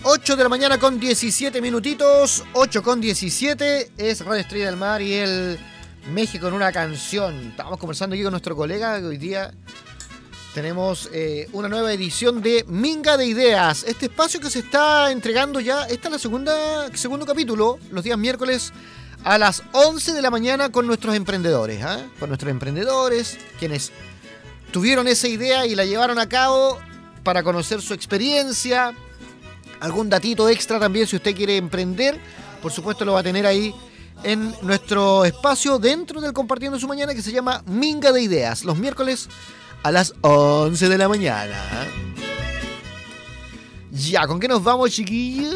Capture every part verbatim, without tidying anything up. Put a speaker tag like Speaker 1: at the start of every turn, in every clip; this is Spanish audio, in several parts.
Speaker 1: ocho de la mañana con diecisiete minutitos, ocho con diecisiete, es Radio Estrella del Mar y el México en una canción. Estábamos conversando aquí con nuestro colega que hoy día tenemos eh, una nueva edición de Minga de Ideas, este espacio que se está entregando ya, esta es la segunda, segundo capítulo, los días miércoles a las once de la mañana con nuestros emprendedores, ¿eh? Con nuestros emprendedores, quienes tuvieron esa idea y la llevaron a cabo para conocer su experiencia. Algún datito extra también si usted quiere emprender, por supuesto lo va a tener ahí en nuestro espacio dentro del Compartiendo Su Mañana que se llama Minga de Ideas, los miércoles a las once de la mañana. Ya, ¿con qué nos vamos, chiquillos?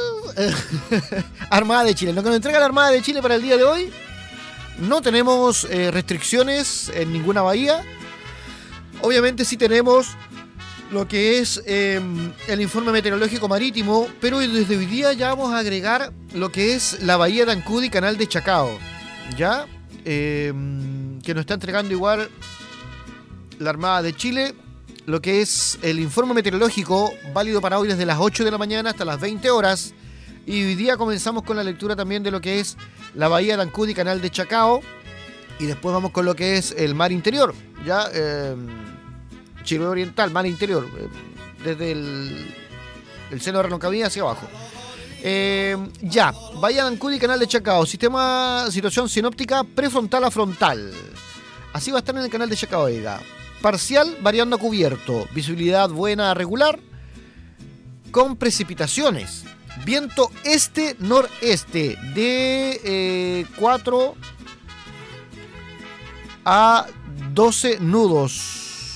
Speaker 1: Armada de Chile, lo que nos entrega la Armada de Chile para el día de hoy. No tenemos eh, restricciones en ninguna bahía. Obviamente sí tenemos lo que es eh, el informe meteorológico marítimo, pero desde hoy día ya vamos a agregar lo que es la bahía de Ancud y canal de Chacao, ¿ya? Eh, que nos está entregando igual la Armada de Chile, lo que es el informe meteorológico válido para hoy desde las ocho de la mañana hasta las veinte horas, y hoy día comenzamos con la lectura también de lo que es la bahía de Ancud y canal de Chacao, y después vamos con lo que es el mar interior, ¿ya? Eh, Chiloé Oriental, mar interior, desde el, el seno de Reloncaví hacia abajo. Eh, ya, Bahía de Ancud y canal de Chacao, sistema, situación sinóptica prefrontal a frontal. Así va a estar en el canal de Chacao, oiga. Parcial variando a cubierto, visibilidad buena a regular, con precipitaciones. Viento este-noreste de eh, cuatro a doce nudos.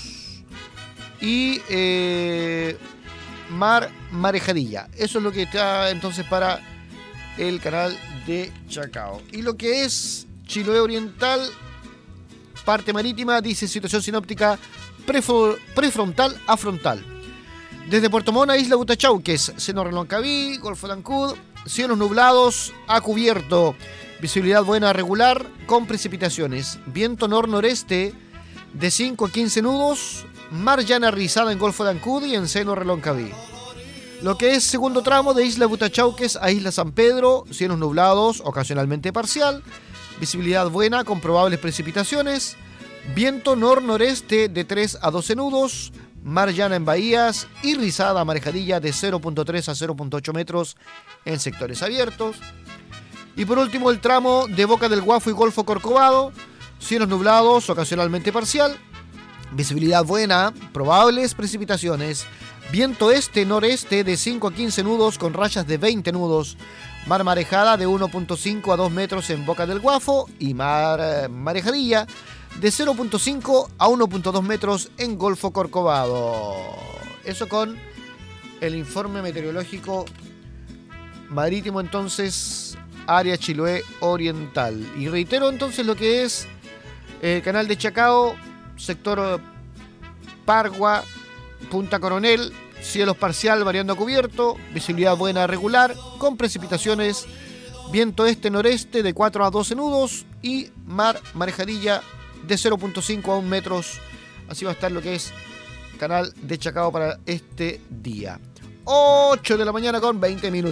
Speaker 1: Y eh, mar marejadilla. Eso es lo que está entonces para el canal de Chacao. Y lo que es Chiloé Oriental, parte marítima, dice situación sinóptica prefrontal a frontal. Desde Puerto Montt a Isla Butachauques, seno Reloncaví, Golfo de Ancud, cielos nublados a cubierto, visibilidad buena a regular, con precipitaciones. Viento nor-noreste de cinco a quince nudos, mar llana rizada en Golfo de Ancud y en seno Reloncaví. Lo que es segundo tramo de Isla Butachauques a Isla San Pedro, cielos nublados, ocasionalmente parcial, visibilidad buena con probables precipitaciones, viento nor-noreste de tres a doce nudos, mar llana en bahías y rizada marejadilla de cero punto tres a cero punto ocho metros en sectores abiertos. Y por último el tramo de Boca del Guafo y Golfo Corcovado, cielos nublados, ocasionalmente parcial, visibilidad buena, probables precipitaciones, viento este-noreste de cinco a quince nudos con rayas de veinte nudos, mar marejada de uno punto cinco a dos metros en Boca del Guafo y mar eh, marejadilla de cero punto cinco a uno punto dos metros en Golfo Corcovado. Eso con el informe meteorológico marítimo entonces, área Chiloé Oriental. Y reitero entonces lo que es el canal de Chacao, sector Pargua, Punta Coronel, cielos parcial variando a cubierto, visibilidad buena a regular, con precipitaciones, viento este-noreste de cuatro a doce nudos y mar marejadilla de cero punto cinco a un metros. Así va a estar lo que es canal de Chacao para este día. ocho de la mañana con veinte minutos.